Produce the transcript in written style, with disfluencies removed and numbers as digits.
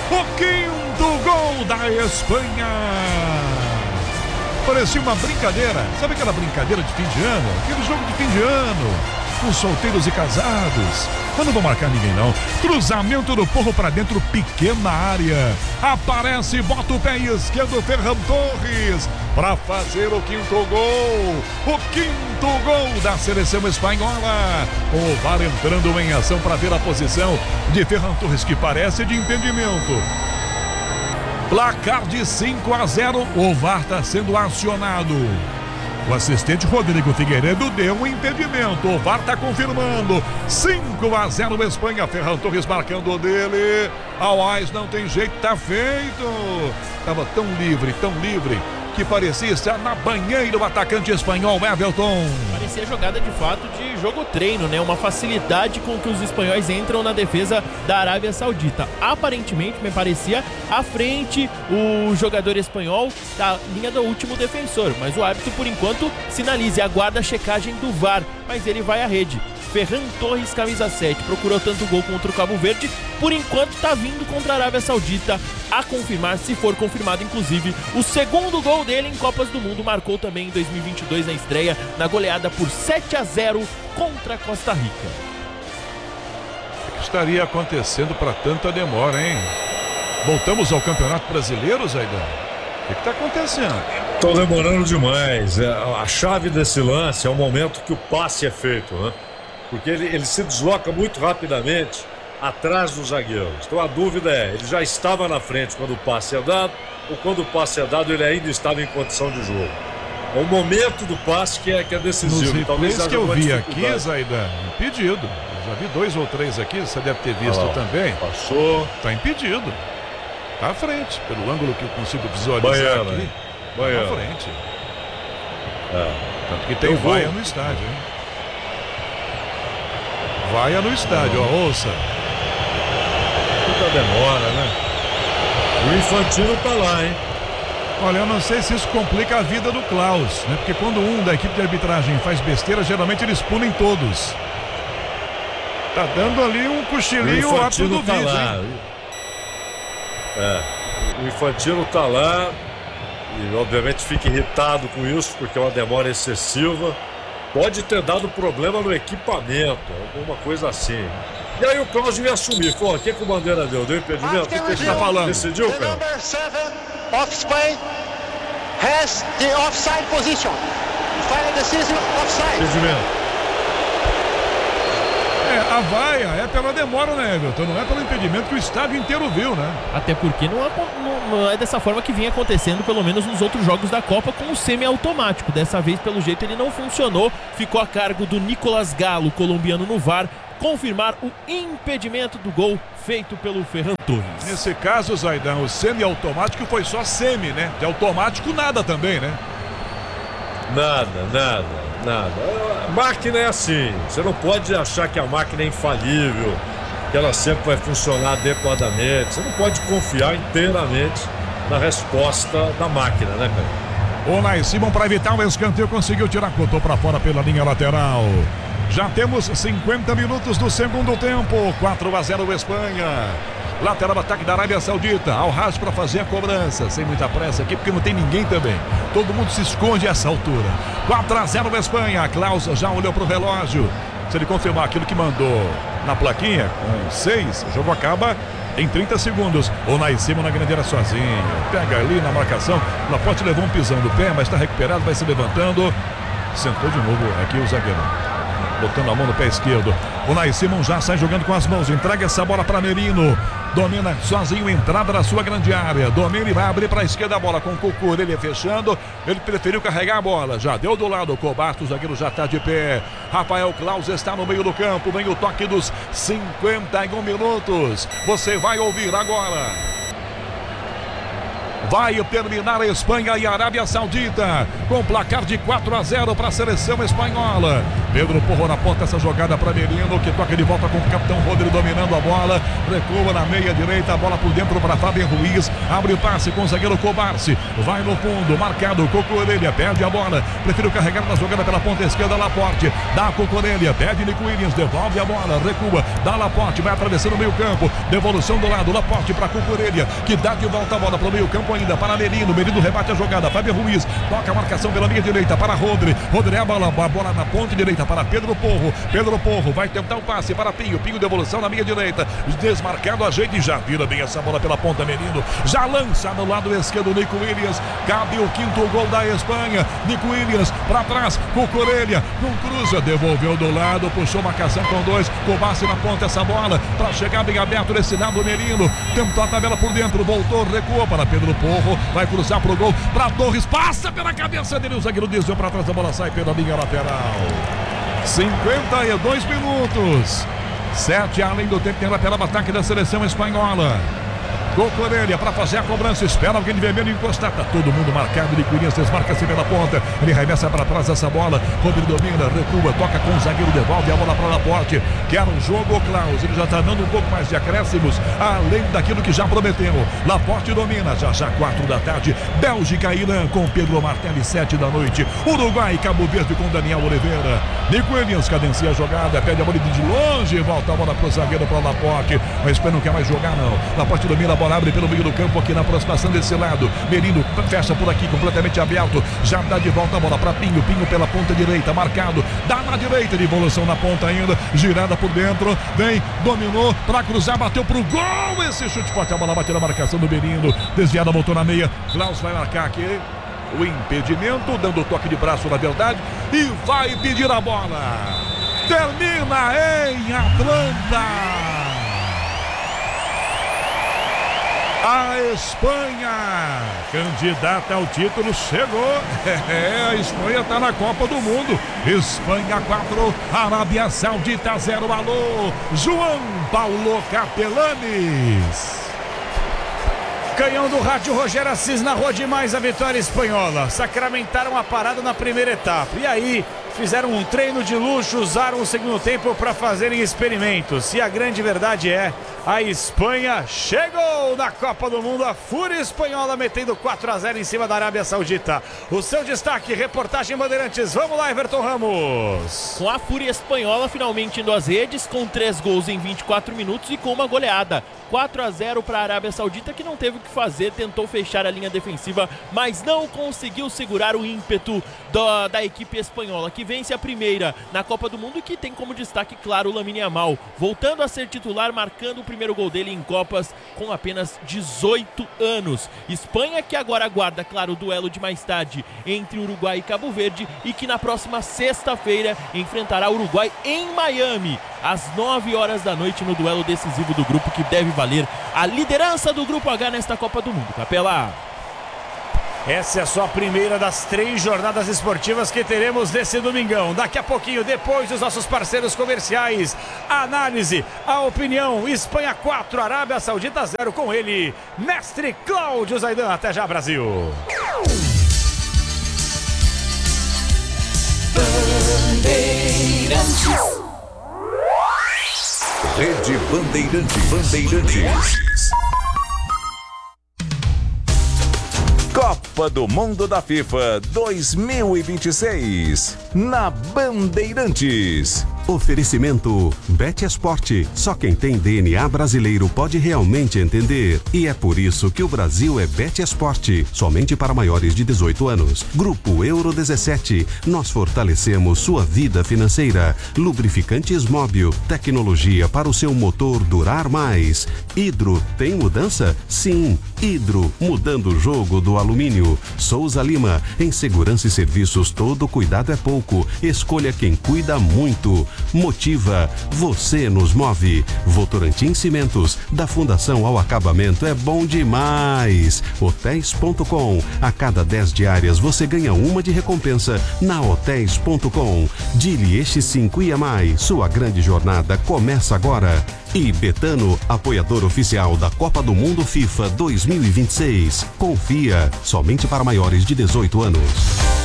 o quinto gol da Espanha. Parecia uma brincadeira, sabe aquela brincadeira de fim de ano? Aquele jogo de fim de ano, com solteiros e casados. Mas não vou marcar ninguém não. Cruzamento do Porro pra dentro, pequena área. Aparece, bota o pé esquerdo, Ferran Torres, pra fazer o quinto gol. O quinto gol da seleção espanhola. O VAR entrando em ação para ver a posição de Ferran Torres, que parece de impedimento. Placar de 5-0, o VAR está sendo acionado. O assistente Rodrigo Figueiredo deu um impedimento. O VAR está confirmando. 5-0 Espanha. Ferran Torres marcando o dele. Awais não tem jeito, tá feito. Tava tão livre, que parecia estar na banheira o atacante espanhol Everton. Parecia jogada de fato de jogo treino, né? Uma facilidade com que os espanhóis entram na defesa da Arábia Saudita. Aparentemente, me parecia à frente o jogador espanhol da linha do último defensor, mas o árbitro, por enquanto, sinaliza e aguarda a checagem do VAR, mas ele vai à rede. Ferran Torres, camisa 7, procurou tanto gol contra o Cabo Verde, por enquanto está vindo contra a Arábia Saudita a confirmar, se for confirmado, inclusive, o segundo gol dele em Copas do Mundo. Marcou também em 2022 na estreia, na goleada por 7-0 contra a Costa Rica. O que estaria acontecendo para tanta demora, hein? Voltamos ao Campeonato Brasileiro, Zaidan? O que está acontecendo? Estão demorando demais. A chave desse lance é o momento que o passe é feito, né? Porque ele se desloca muito rapidamente atrás dos zagueiros. Então a dúvida é, ele já estava na frente quando o passe é dado, ou quando o passe é dado ele ainda estava em condição de jogo. É o momento do passe que é decisivo. Talvez que eu vi aqui, Zaidan, impedido. Eu já vi 2 ou 3 aqui, você deve ter visto também. Passou. Está impedido. Está à frente, pelo ângulo que eu consigo visualizar aqui. Está à frente. Tanto que tem vaia no estádio, hein? Vaia no estádio, ó, ouça. Muita demora, né? O Infantino tá lá, hein? Olha, eu não sei se isso complica a vida do Klaus, né? Porque quando um da equipe de arbitragem faz besteira, geralmente eles punem todos. Tá dando ali um cochilinho lá pro do vídeo, lá. O Infantino tá lá e obviamente fica irritado com isso, porque é uma demora excessiva. Pode ter dado problema no equipamento, alguma coisa assim. E aí o Klaus ia assumir. Pô, o que o Bandeira deu? Deu impedimento? O que ele está falando? Decidiu, cara? Number 7 of Spain has the offside position. Final decision, offside. Impedimento. A vaia é pela demora, né, Everton? Não é pelo impedimento que o estádio inteiro viu, né? Até porque não é dessa forma que vinha acontecendo, pelo menos nos outros jogos da Copa, com o semiautomático. Dessa vez, pelo jeito, ele não funcionou. Ficou a cargo do Nicolas Galo, colombiano, no VAR, confirmar o impedimento do gol feito pelo Ferran Torres. Nesse caso, Zaidan, o semiautomático foi só semi, né? De automático nada também, né? Nada. A máquina é assim. Você não pode achar que a máquina é infalível, que ela sempre vai funcionar adequadamente. Você não pode confiar inteiramente na resposta da máquina, né, cara? O Unai Simon, para evitar o escanteio, conseguiu tirar, botou para fora pela linha lateral. Já temos 50 minutos do segundo tempo. 4-0 Espanha. Lateral ataque da Arábia Saudita. Al-Haj para fazer a cobrança. Sem muita pressa aqui, porque não tem ninguém também. Todo mundo se esconde a essa altura. 4-0 Espanha. Klaus já olhou para o relógio. Se ele confirmar aquilo que mandou na plaquinha, com 6, o jogo acaba em 30 segundos. O Unai Simon na grandeira sozinho. Pega ali na marcação. Laporte levou um pisão do pé, mas está recuperado, vai se levantando. Sentou de novo aqui o zagueiro, botando a mão no pé esquerdo. O Unai Simon já sai jogando com as mãos. Entrega essa bola para Merino. Domina sozinho, entrada na sua grande área. Domina e vai abrir para a esquerda a bola com o Cucurella fechando. Ele preferiu carregar a bola. Já deu do lado. O Kobato, o zagueiro já está de pé. Rafael Klaus está no meio do campo. Vem o toque dos 51 minutos. Você vai ouvir agora. Vai terminar a Espanha e a Arábia Saudita com placar de 4-0 para a seleção espanhola. Pedro Porro na ponta, essa jogada para Merino, que toca de volta com o capitão Rodrigo dominando a bola. Recua na meia direita, a bola por dentro para Fábio Ruiz. Abre o passe com o zagueiro Cobarci. Vai no fundo, marcado, Cocorelha, perde a bola. Prefiro carregar na jogada pela ponta esquerda, Laporte. Dá a Cocorelha, pede Nico Williams, devolve a bola, recua, dá Laporte, vai atravessando o meio campo. Devolução do lado, Laporte para Cocorelha, que dá de volta a bola para o meio campo ainda, para Merino. Merino rebate a jogada, Fábio Ruiz, toca a marcação pela linha direita para Rodrigo. Rodrigo a bola na ponta direita para Pedro Porro. Pedro Porro vai tentar o passe para Pinho. Pinho, devolução na linha direita, desmarcado, ajeita e já vira bem essa bola pela ponta. Merino já lança no lado esquerdo, Nico Williams. Cabe o quinto gol da Espanha. Nico Williams para trás, Cucurelha, não cruza, devolveu do lado, puxou marcação com dois. Cobarci na ponta, essa bola para chegar bem aberto nesse lado. Merino tentou a tabela por dentro, voltou, recuou para Pedro Porro, vai cruzar pro gol para Torres, passa pela cabeça dele, o zagueiro desviou para trás, a bola sai pela linha lateral. 52 minutos, 7 além do tempo, tem lateral, ataque da seleção espanhola. Cocorelha para fazer a cobrança, espera alguém de vermelho encostar, tá todo mundo marcado, de Corinthians desmarca-se pela ponta, ele remessa para trás essa bola, Rodrigo domina, recua, toca com o zagueiro, devolve a bola para Laporte, quer um jogo, Klaus, ele já está dando um pouco mais de acréscimos, além daquilo que já prometeu. Laporte domina, já 4 da tarde, Bélgica e Irã com Pedro Martelli, 7 da noite, Uruguai e Cabo Verde com Daniel Oliveira. Nico Williams cadencia a jogada, pede a bola de longe, volta a bola para o zagueiro, para Laporte, a Espanha não quer mais jogar não, Laporte domina a bola, abre pelo meio do campo aqui na aproximação desse lado. Merino fecha por aqui, completamente aberto. Já dá de volta a bola para Pinho. Pinho pela ponta direita, marcado. Dá na direita, devolução na ponta ainda. Girada por dentro. Vem, dominou para cruzar, bateu pro gol. Esse chute forte, a bola bate na marcação do Merino. Desviada, voltou na meia. Klaus vai marcar aqui o impedimento, dando toque de braço na verdade. E vai pedir a bola. Termina em Atlanta. A Espanha, candidata ao título, chegou. A Espanha está na Copa do Mundo. Espanha 4, Arábia Saudita 0. Alô, João Paulo Capelanes. Canhão do rádio, Rogério Assis narrou demais a vitória espanhola. Sacramentaram a parada na primeira etapa. E aí, fizeram um treino de luxo, usaram o segundo tempo para fazerem experimentos. E a grande verdade é, a Espanha chegou na Copa do Mundo. A fúria espanhola metendo 4-0 em cima da Arábia Saudita. O seu destaque, reportagem Bandeirantes. Vamos lá, Everton Ramos. Com a fúria espanhola finalmente indo às redes, com 3 gols em 24 minutos e com uma goleada. 4-0 para a Arábia Saudita, que não teve o que fazer, tentou fechar a linha defensiva, mas não conseguiu segurar o ímpeto da equipe espanhola, que vence a primeira na Copa do Mundo e que tem como destaque, claro, o Lamine Yamal, voltando a ser titular, marcando o primeiro gol dele em Copas com apenas 18 anos. Espanha que agora aguarda, claro, o duelo de mais tarde entre Uruguai e Cabo Verde e que na próxima sexta-feira enfrentará o Uruguai em Miami, às 9 horas da noite, no duelo decisivo do grupo que deve valer a liderança do Grupo H nesta Copa do Mundo. Capela. Essa é só a primeira das 3 jornadas esportivas que teremos nesse domingão. Daqui a pouquinho, depois dos nossos parceiros comerciais, a análise, a opinião. Espanha 4, Arábia Saudita 0, com ele, mestre Cláudio Zaidan. Até já, Brasil. Bandeirantes. Rede Bandeirantes. Copa do Mundo da FIFA 2026 na Bandeirantes. Oferecimento Bet Esporte. Só quem tem DNA brasileiro pode realmente entender. E é por isso que o Brasil é Bet Esporte. Somente para maiores de 18 anos. Grupo Euro 17. Nós fortalecemos sua vida financeira. Lubrificantes Móbil. Tecnologia para o seu motor durar mais. Hidro. Tem mudança? Sim. Hidro. Mudando o jogo do alumínio. Souza Lima. Em segurança e serviços, todo cuidado é pouco. Escolha quem cuida muito. Motiva, você nos move. Votorantim Cimentos, da fundação ao acabamento é bom demais. Hotéis.com, a cada 10 diárias você ganha uma de recompensa na Hotéis.com. Dili X5 IMAI, sua grande jornada começa agora. E Betano, apoiador oficial da Copa do Mundo FIFA 2026. Confia, somente para maiores de 18 anos.